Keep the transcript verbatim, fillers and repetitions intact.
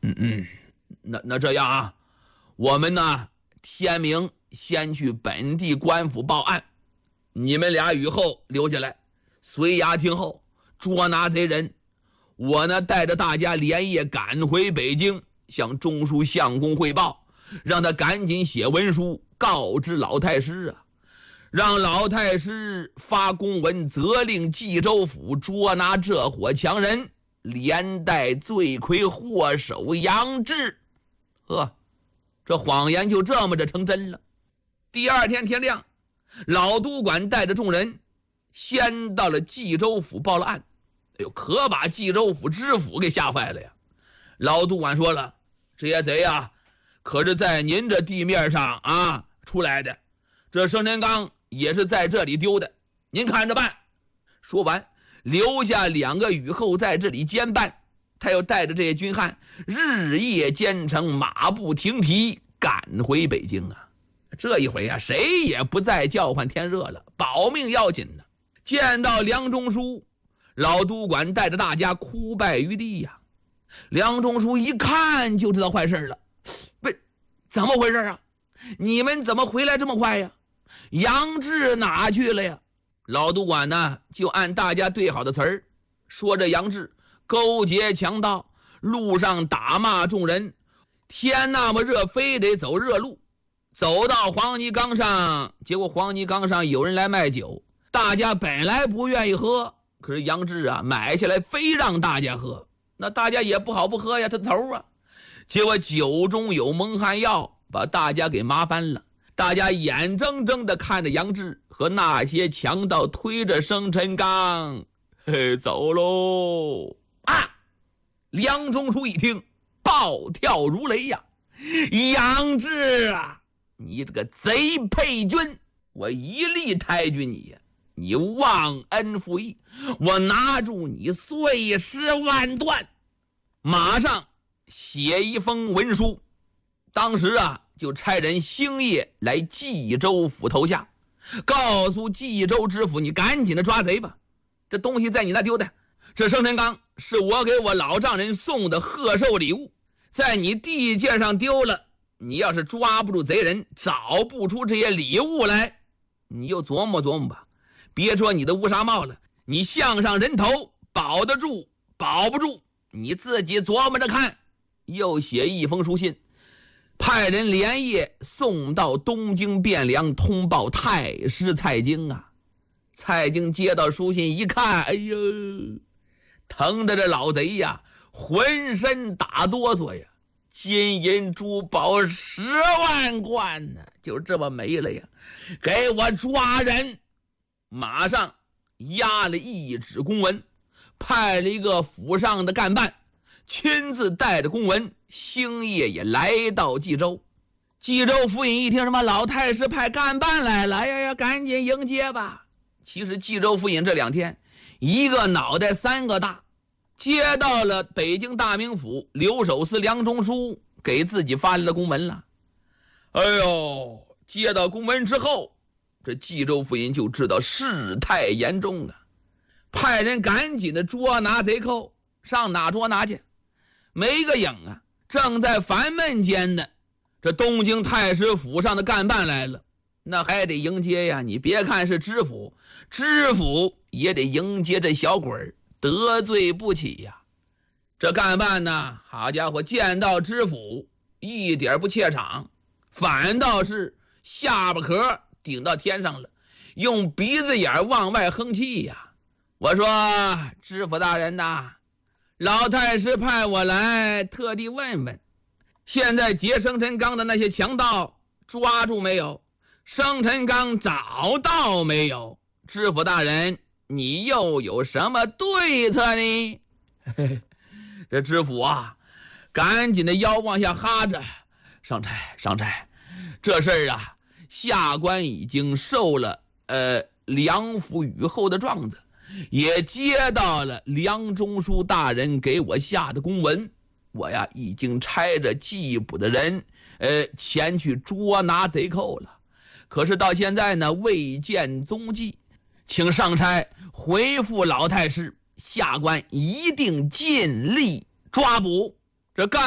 嗯嗯，那那这样啊，我们呢天明先去本地官府报案，你们俩雨后留下来，随衙听候，捉拿贼人。我呢带着大家连夜赶回北京，向中书相公汇报，让他赶紧写文书告知老太师啊，让老太师发公文责令冀州府捉拿这伙强人，连带罪魁祸首杨志。呵，这谎言就这么着成真了。第二天天亮，老督管带着众人先到了冀州府报了案。哎呦，可把冀州府知府给吓坏了呀！老督管说了，这些贼啊，可是在您这地面上啊出来的，这生辰纲也是在这里丢的，您看着办。说完，留下两个雨后在这里监办，他又带着这些军汉日夜兼程，马不停蹄赶回北京啊。这一回啊，谁也不再叫唤天热了，保命要紧呢。见到梁中书，老督管带着大家哭拜于地呀、啊。梁中书一看就知道坏事了，不，怎么回事啊？你们怎么回来这么快呀？杨志哪去了呀？老督管呢就按大家对好的词儿，说这杨志勾结强盗，路上打骂众人，天那么热，非得走热路，走到黄泥岗上，结果黄泥岗上有人来卖酒，大家本来不愿意喝，可是杨志啊买下来非让大家喝，那大家也不好不喝呀，他头啊。结果酒中有蒙汗药，把大家给麻烦了。大家眼睁睁地看着杨志和那些强盗推着生辰纲嘿走喽啊！梁中书一听，暴跳如雷呀！杨志啊，你这个贼配军，我一力抬举你呀！你忘恩负义，我拿住你碎尸万段。马上写一封文书，当时啊就差人星夜来冀州府头下，告诉冀州知府，你赶紧的抓贼吧，这东西在你那丢的，这生辰纲是我给我老丈人送的贺寿礼物，在你地界上丢了，你要是抓不住贼人，找不出这些礼物来，你就琢磨琢磨吧，别说你的乌纱帽了，你项上人头保得住保不住，你自己琢磨着看。又写一封书信，派人连夜送到东京汴梁通报太师蔡京啊。蔡京接到书信一看，哎呦，疼得这老贼呀浑身打哆嗦呀，金银珠宝十万贯呢，就这么没了呀，给我抓人！马上押了一纸公文，派了一个府上的干办亲自带着公文，星夜也来到冀州。冀州府尹一听什么老太师派干办来了，哎呀呀，赶紧迎接吧。其实冀州府尹这两天一个脑袋三个大，接到了北京大名府留守司梁中书给自己发来了公文了。哎呦，接到公文之后，这冀州府尹就知道事态严重了，派人赶紧的捉拿贼寇。上哪捉拿去？没个影啊！正在烦闷间呢，这东京太师府上的干办来了，那还得迎接呀。你别看是知府，知府也得迎接这小鬼儿，得罪不起呀。这干办呢，好家伙，见到知府一点不怯场，反倒是下巴壳顶到天上了，用鼻子眼往外哼气呀。我说，知府大人呐，老太师派我来特地问问，现在劫生辰纲的那些强盗抓住没有？生辰纲找到没有？知府大人，你又有什么对策呢？这知府啊赶紧的腰往下哈着，上差上差，这事儿啊下官已经受了呃梁府雨后的状子，也接到了梁中书大人给我下的公文，我呀已经差着缉捕的人呃前去捉拿贼寇了，可是到现在呢未见踪迹，请上差回复老太师，下官一定尽力抓捕。这干